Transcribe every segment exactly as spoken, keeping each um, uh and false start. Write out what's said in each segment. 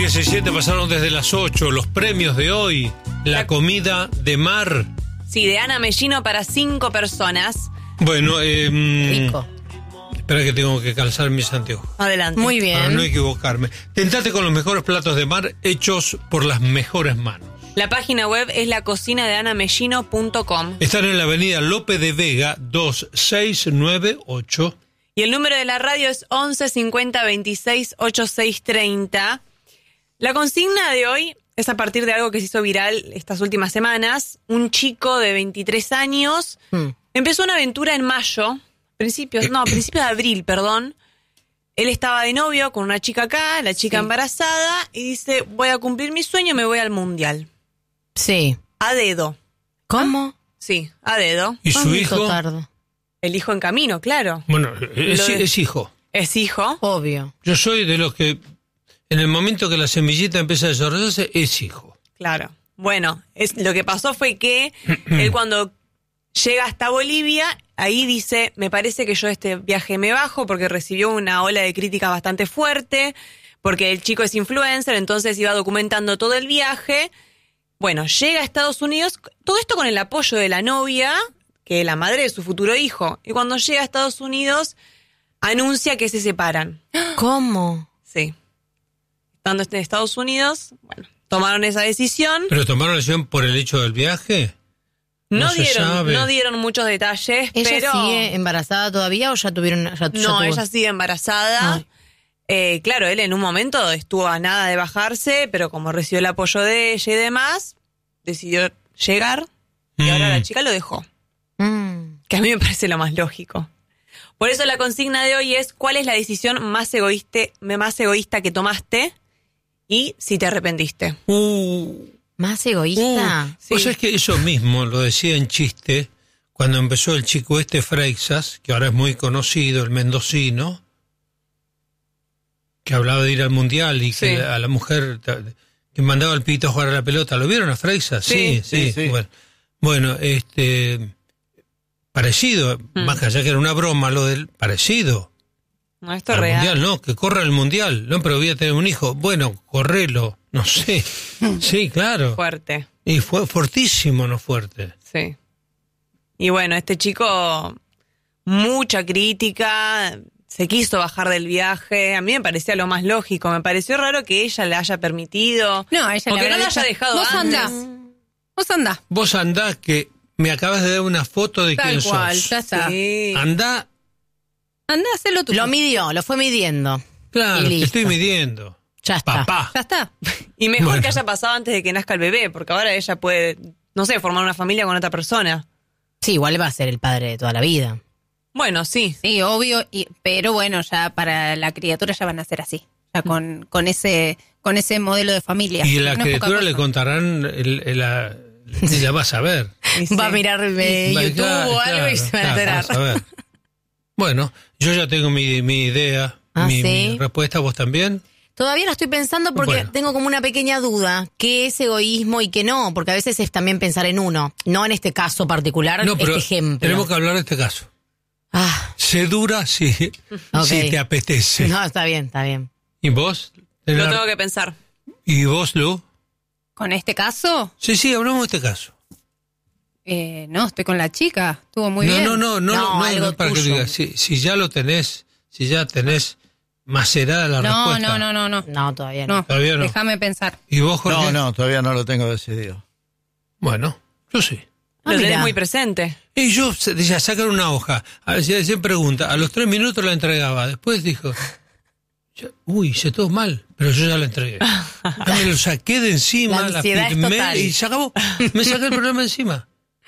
diecisiete pasaron desde las ocho. Los premios de hoy. La comida de mar. Sí, de Ana Mellino para cinco personas. Bueno, eh, Rico. espera que tengo que calzar mis anteojos. Adelante. Muy bien. Para no equivocarme. Tentate con los mejores platos de mar hechos por las mejores manos. La página web es la cocina de ana mellino punto com. Están en la avenida Lope de Vega dos seis nueve ocho. Y el número de la radio es once cincuenta veintiséis ochenta y seis treinta. La consigna de hoy es a partir de algo que se hizo viral estas últimas semanas. Un chico de veintitrés años Hmm. empezó una aventura en mayo, principios, no, principios de abril, perdón. Él estaba de novio con una chica acá, la chica Sí. embarazada, y dice, voy a cumplir mi sueño, me voy al mundial. Sí. A dedo. ¿Cómo? Sí, a dedo. ¿Y su ¿Cuánto hijo? tarda? El hijo en camino, claro. Bueno, es, Lo de- es hijo. Es hijo. Obvio. Yo soy de los que, en el momento que la semillita empieza a desarrollarse, es hijo. Claro. Bueno, es, lo que pasó fue que él cuando llega hasta Bolivia, ahí dice, me parece que yo de este viaje me bajo porque recibió una ola de críticas bastante fuerte, porque el chico es influencer, entonces iba documentando todo el viaje. Bueno, llega a Estados Unidos, todo esto con el apoyo de la novia, que es la madre de su futuro hijo. Y cuando llega a Estados Unidos, anuncia que se separan. ¿Cómo? Sí. Estando en Estados Unidos, bueno, tomaron esa decisión. ¿Pero tomaron la decisión por el hecho del viaje? No, No se dieron, sabe. no dieron muchos detalles, ¿Ella pero sigue embarazada todavía o ya tuvieron... Ya, ya no, tuvo? ella sigue embarazada. Ay. Eh, claro, él en un momento estuvo a nada de bajarse, pero como recibió el apoyo de ella y demás, decidió llegar y Mm. ahora la chica lo dejó, Mm. que a mí me parece lo más lógico. Por eso la consigna de hoy es ¿cuál es la decisión más egoísta, más egoísta que tomaste y si te arrepentiste? Uh, ¿Más egoísta? uh, Pues Sí. es que eso mismo lo decía en chiste cuando empezó el chico este Freixas, que ahora es muy conocido, el mendocino, que hablaba de ir al mundial y que Sí. a la mujer que mandaba al pito a jugar a la pelota. ¿Lo vieron a Freixas? Sí, Sí, sí. sí, sí. Bueno, bueno, este parecido, Mm. más que allá que era una broma lo del parecido. No, esto es Al real. mundial, no, que corra el mundial. No, pero voy a tener un hijo. Bueno, correlo, no sé. Sí, claro. Fuerte. Y fue fuertísimo, no fuerte. Sí. Y bueno, este chico, mucha crítica, se quiso bajar del viaje. A mí me parecía lo más lógico. Me pareció raro que ella le haya permitido. No, a ella Porque le no habrá la dicho, haya dejado Vos antes. andás. Vos andás. Vos andás que me acabas de dar una foto de Tal quién cual, sos. ya está. Sí. Andá, Andá, hacelo tú. Lo midió, lo fue midiendo. claro, Y te listo. estoy midiendo. Ya está. Papá. Ya está. Y mejor Bueno. que haya pasado antes de que nazca el bebé, porque ahora ella puede, no sé, formar una familia con otra persona. Sí, igual va a ser el padre de toda la vida. Bueno, sí. Sí, obvio, y, pero bueno, ya para la criatura ya van a ser así. Ya con, con ese con ese modelo de familia. Y la No es poca criatura le cosa. contarán, el, el- la, y la vas a ver. Y sí. Va a mirar eh, Va- YouTube claro, o algo y claro, se va a claro, enterar. vas a ver. Bueno, yo ya tengo mi, mi idea, Ah, mi, ¿sí? mi respuesta, ¿vos también? Todavía lo estoy pensando porque Bueno. tengo como una pequeña duda. ¿Qué es egoísmo y qué no? Porque a veces es también pensar en uno. No en este caso particular, No, pero este ejemplo. tenemos que hablar de este caso. Ah, Se dura si, Ok. si te apetece. no, está bien, está bien. ¿Y vos? Lo tengo que pensar. ¿Y vos, Lu? Con este caso, Sí, sí, hablamos de este caso. eh, no, estoy con la chica. Estuvo muy no, bien. no, no, no, No, no, algo no, para que tuyo. digas. Si, si ya lo tenés, si ya tenés macerada la No, respuesta. no, no, no, no. No, todavía no. No, Todavía no. déjame pensar. ¿Y vos, Jorge? No, no, todavía no lo tengo decidido. Bueno, yo sí. Ah, Lo tenés mirá. muy presente. Y yo se- decía, sacar una hoja. A ver, si se pregunta, a los tres minutos la entregaba. Después dijo, ya- uy, hice todo mal, pero yo ya la entregué. Ya me lo saqué de encima, La la, ansiedad es firmé total. y se acabó. Me saqué el problema encima.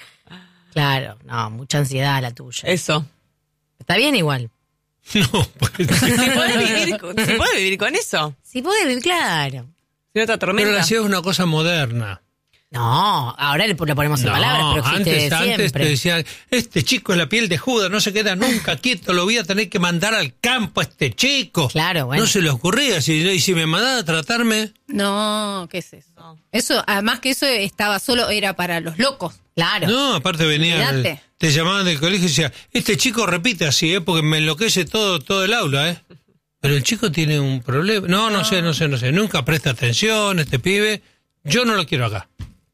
Claro, no, mucha ansiedad la tuya. Eso. Está bien igual. No, pues. ¿Se puede vivir con, ¿se puede vivir con eso? Si puede vivir, claro. Si no te Pero atormenta. la ansiedad es una cosa moderna. No, ahora le, lo ponemos en No, palabras, pero existe antes, de antes te siempre. decían, este chico es la piel de Judas, no se queda nunca quieto, lo voy a tener que mandar al campo a este chico. Claro, bueno. No se le ocurría, si, y si me mandaba a tratarme, No, ¿qué es eso? Eso, además que eso estaba solo, era para los locos. Claro. no, aparte venía, Olvídate. te llamaban del colegio y decía, este chico repite así, ¿eh? Porque me enloquece todo, todo el aula, ¿eh? pero el chico tiene un problema. No, no, no sé, no sé, no sé. Nunca presta atención este pibe. Yo no lo quiero acá.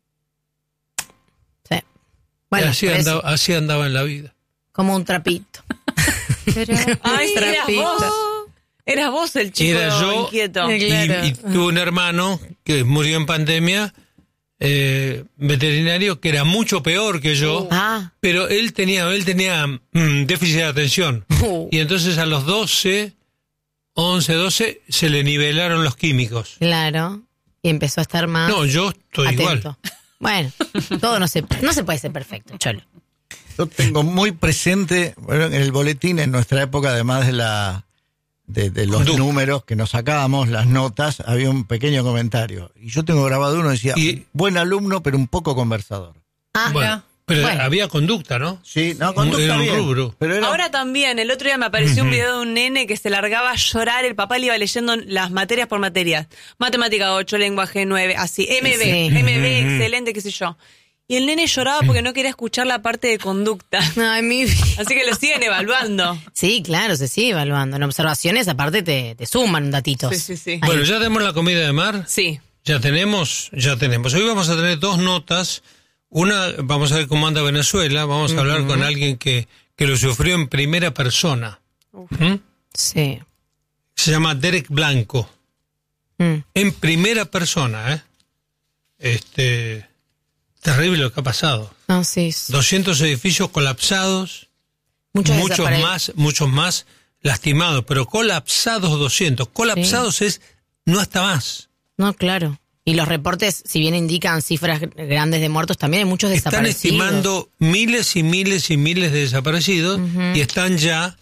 Sí. Bueno, así, por eso, andaba, así andaba en la vida. como un trapito. Pero, Ay, eras Trapito. vos. Eras vos el chico Era yo inquieto. Sí. y, Claro. y tuve un hermano que murió en pandemia, eh, veterinario, que era mucho peor que yo. Ah. Pero él tenía, él tenía mm, déficit de atención. Uh. Y entonces a los doce, once, doce, se le nivelaron los químicos. Claro. Y empezó a estar más No, yo estoy atento. igual. Bueno, todo no se, no se puede ser perfecto, Cholo. Yo tengo muy presente, bueno, en el boletín, en nuestra época, además de la de, de los Conducta. números que nos sacábamos, las notas, había un pequeño comentario. Y yo tengo grabado uno, decía, Y- buen alumno, pero un poco conversador. Ah, Bueno, pero Bueno. había conducta, ¿no? Sí, no, conducta Era un bien, rubro. pero era- Ahora también, el otro día me apareció un video de un nene que se largaba a llorar, el papá le iba leyendo las materias por materias. Matemática ocho, lenguaje nueve, así, M B, Sí. M B, excelente, qué sé yo. Y el nene lloraba porque no quería escuchar la parte de conducta. Ay, mi... Así que lo siguen evaluando. Sí, claro, se sigue evaluando. En observaciones, aparte, te, te suman datitos. Sí, sí, sí. Ahí. Bueno, ya tenemos la comida de mar. Sí. Ya tenemos, ya tenemos. Hoy vamos a tener dos notas. Una, vamos a ver cómo anda Venezuela. Vamos a hablar con alguien que, que lo sufrió en primera persona. ¿Mm? Sí. Se llama Derek Blanco. Mm. En primera persona, ¿eh? Este, terrible lo que ha pasado. No, sí. doscientos edificios colapsados, Muchos, muchos desapare- más, muchos más lastimados, pero colapsados doscientos. Colapsados es, no hasta más. No, claro. Y los reportes, si bien indican cifras gr- grandes de muertos, también hay muchos Están desaparecidos. estimando miles y miles y miles de desaparecidos y están ya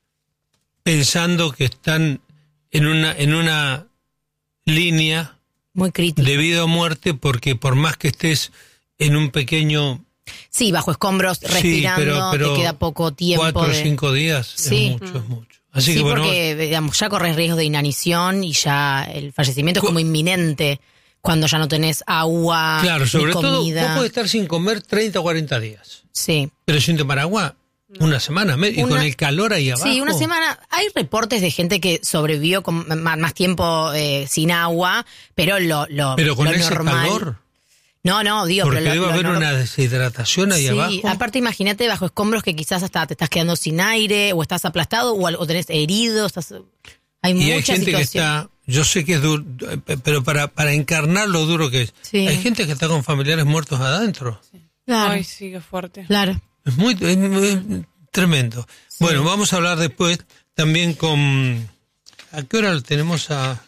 pensando que están en una en una línea Muy crítico. de vida o muerte, porque por más que estés en un pequeño Sí, bajo escombros, respirando, sí, pero, pero te queda poco tiempo. cuatro o de... cinco días Sí. es mucho, es mucho. Así Sí, que bueno, porque digamos, ya corres riesgos de inanición y ya el fallecimiento es Cu- como inminente cuando ya no tenés agua, claro, ni sobre todo comida. vos podés estar sin comer treinta o cuarenta días, Sí. pero sin tomar agua una semana, me- y Una- con el calor ahí abajo. Sí, una semana. Hay reportes de gente que sobrevivió con ma- más, tiempo eh, sin agua, pero lo, lo, Pero con lo ese normal. calor, No, no, digo, porque pero lo- debe lo haber nor- una deshidratación ahí Sí, abajo. aparte imagínate bajo escombros que quizás hasta te estás quedando sin aire o estás aplastado o, al- o tenés herido, estás... Hay Y hay mucha gente que situación. está, yo sé que es duro, pero para, para encarnar lo duro que es, Sí. hay gente que está con familiares muertos adentro. Claro, Ay, sí, qué fuerte. claro. Es muy, es muy tremendo. Bueno, vamos a hablar después también con... ¿A qué hora tenemos a,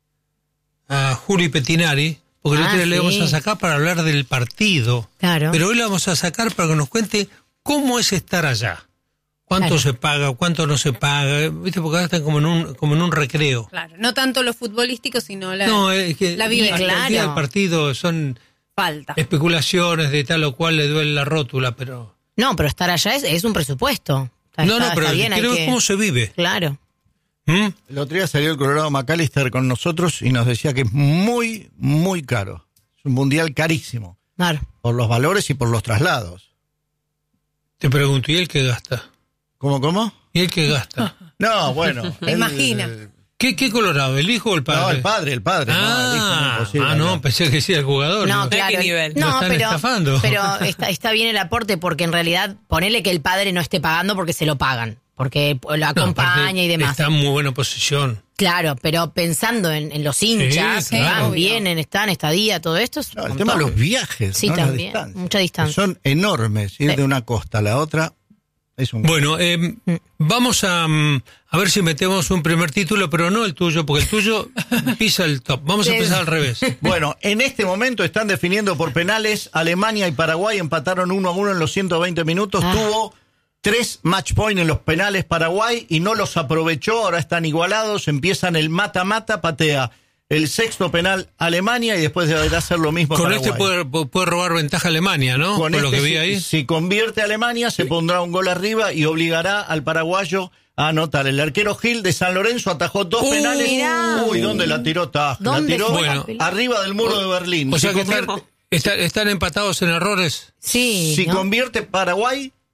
a Juli Petinari? Porque el Ah, otro día le sí. vamos a sacar para hablar del partido. Claro. Pero hoy le vamos a sacar para que nos cuente cómo es estar allá. ¿Cuánto Claro. se paga? ¿Cuánto no se paga? ¿Viste? Porque ahora están como en un, como en un recreo. claro, no tanto lo futbolístico, sino la, No, es que la vivencia. hasta el día Claro. del partido son falta. especulaciones de tal o cual le duele la rótula, pero... No, pero estar allá es, es un presupuesto. Está- no, no, está- pero está bien, hay quiero ver que- cómo se vive. Claro. ¿Mm? El otro día salió el Colorado McAllister con nosotros y nos decía que es muy, muy caro. Es un mundial carísimo, Claro. por los valores y por los traslados. Te pregunto, ¿y él qué gasta? ¿Cómo, cómo? ¿Y él qué gasta? No, bueno. Me él- imagina. ¿Qué, qué Colorado? ¿El hijo o el padre? No, el padre, el padre. no, el hijo Ah, es imposible, ah, no, no. pensé que sí, el jugador. No, Digo, ¿A qué claro. nivel? Lo No, están pero, estafando. pero está, está bien el aporte porque en realidad ponele que el padre no esté pagando porque se lo pagan, porque lo no, acompaña aparte, y demás. Está en muy buena posición. Claro, pero pensando en, en los hinchas, Sí, que claro. van, vienen, están, estadía, todo esto es No, un el tema de montón. los viajes, Sí, ¿no? La también, distancia. mucha distancia. Son enormes. Ir Sí. de una costa a la otra es un... Bueno, eh, vamos a, mm, a ver si metemos un primer título, pero no el tuyo, porque el tuyo pisa el top. Vamos a Sí. empezar al revés. Bueno, en este momento están definiendo por penales. Alemania y Paraguay empataron uno a uno en los ciento veinte minutos. Ah. Tuvo tres match point en los penales Paraguay y no los aprovechó. Ahora están igualados. Empiezan el mata-mata, patea el sexto penal Alemania y después deberá hacer lo mismo Con Paraguay. este puede, puede robar ventaja Alemania, ¿no? Con Por lo este, que vi si- ahí. Si convierte a Alemania, se pondrá un gol arriba y obligará al paraguayo a anotar. El arquero Gil de San Lorenzo atajó dos Uh, penales. mirá. Uy, ¿dónde la tiró Taj? La ¿Dónde tiró fue la bueno, pelota? arriba del muro de Berlín. O sea Si que convierte- están, están, están empatados en errores. Sí, Si ¿no? convierte Paraguay,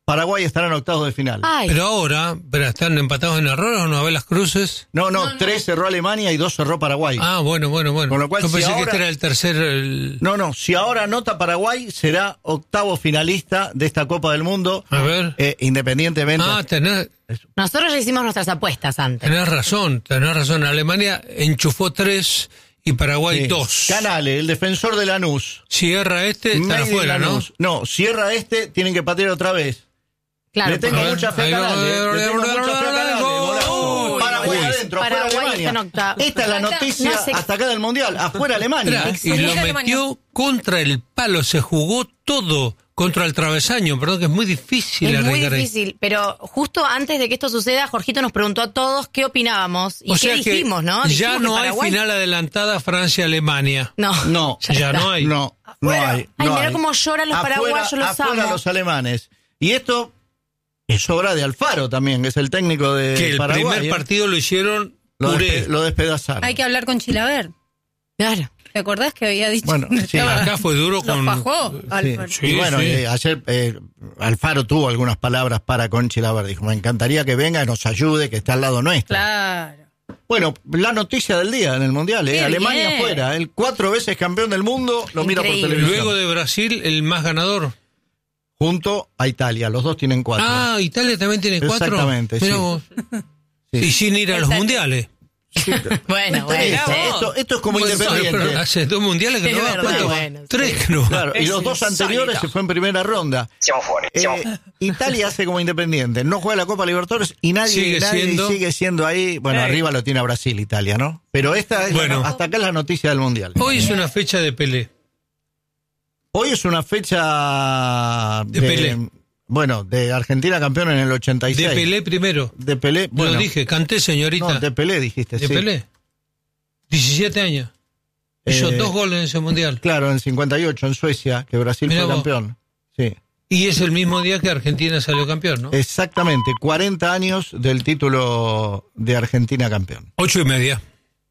Paraguay estará en octavos de final. Ay, Pero ahora, ¿pero están empatados en errores o no? A ver las cruces. No, no, tres cerró Alemania y dos cerró Paraguay. Ah, bueno, bueno, bueno. Con lo cual, Yo si pensé que ahora- este era el tercer... el- No, no, si ahora anota Paraguay, será octavo finalista de esta Copa del Mundo, A ver. eh, independientemente. Ah, tenés, nosotros ya hicimos nuestras apuestas antes. tenés razón, tenés razón. Alemania enchufó tres y Paraguay Sí. dos. Canale, el defensor de Lanús. Si erra este, está Made in afuera, ¿no? Lanús. No, cierra este, tienen que patear otra vez. Claro, Le tengo A ver, mucha fe a ahí va, Canale. ahí va, Le tengo ahí va, mucha fe a ahí va, Canale. gol. Golazo. Uy, Paraguay uy. adentro, afuera Paraguay Alemania. está en octavo. Esta es la noticia No sé- hasta acá del Mundial. Afuera Alemania. Mirá, y Excelente lo Alemania. metió contra el palo, se jugó todo contra el travesaño, perdón, que es muy difícil Es muy arriesgar ahí. difícil, pero justo antes de que esto suceda, Jorgito nos preguntó a todos qué opinábamos y O qué sea que dijimos, ¿no? ya Dijimos que no hay Paraguay- final adelantada Francia-Alemania. No, No, Ya no hay. No, no hay. Ay, no mirá hay. cómo lloran los Afuera- paraguayos, los afuera amo. los alemanes. Y esto es obra de Alfaro también, que es el técnico de que el Paraguay. primer ¿eh? partido lo hicieron lo, puré. despe- lo despedazaron. Hay que hablar con Chilaver. Claro. ¿Te acordás que había dicho? Bueno, sí, Estaba- acá fue duro Los con... fajó, Sí. Alfaro. Sí, y bueno, sí. eh, ayer eh, Alfaro tuvo algunas palabras para Conchi Laver. Dijo, me encantaría que venga y nos ayude, que está al lado nuestro. Claro. Bueno, la noticia del día en el Mundial, ¿eh? Qué Alemania bien. afuera, el cuatro veces campeón del mundo, lo mira por Increíble. televisión. Luego de Brasil, el más ganador. Junto a Italia, los dos tienen cuatro. Ah, Italia también tiene cuatro. Exactamente, Mirá sí. vos. Sí. Y sin ir a los Italia. mundiales. Bueno, bueno. Esto, vos. esto, esto es como Bueno, independiente. pero hace dos mundiales que Es no va. verdad, ¿Cuántos? bueno, Tres sí. que no va. Claro, y Es los dos insólito. anteriores se fue en primera ronda. Eh, Italia hace como independiente, no juega la Copa Libertadores y nadie Sigue nadie siendo- sigue siendo ahí. Bueno, Eh. arriba lo tiene a Brasil, Italia, ¿no? Pero esta es la- Bueno. hasta acá es la noticia del Mundial. Hoy es una fecha de Pelé. Hoy es una fecha De Pelé. Bueno, de Argentina campeón en el ochenta y seis. De Pelé primero. De Pelé, bueno. Lo dije, canté, señorita. No, de Pelé dijiste, De sí. Pelé. diecisiete años. Hizo Eh, dos goles en ese mundial. Claro, en el cincuenta y ocho en Suecia, que Brasil Mirá fue vos. campeón. Sí, Y es el mismo día que Argentina salió campeón, ¿no? exactamente, cuarenta años del título de Argentina campeón. Ocho y media.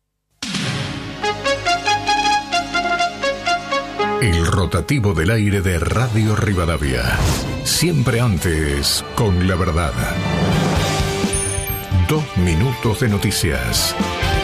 El rotativo del aire de Radio Rivadavia. Siempre antes, con la verdad. Dos minutos de noticias.